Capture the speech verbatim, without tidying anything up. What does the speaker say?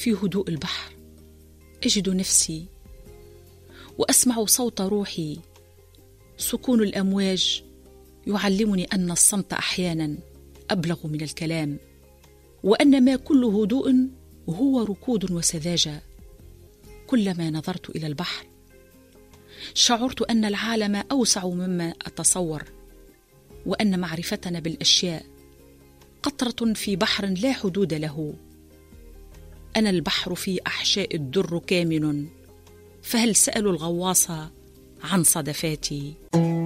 في هدوء البحر أجد نفسي وأسمع صوت روحي. سكون الأمواج يعلمني أن الصمت أحيانا أبلغ من الكلام، وأن ما كل هدوء هو ركود وسذاجة. كلما نظرت إلى البحر شعرت أن العالم أوسع مما أتصور، وأن معرفتنا بالأشياء قطرة في بحر لا حدود له. أنا البحر في أحشاء الدر كامن، فهل سألوا الغواص عن صدفاتي؟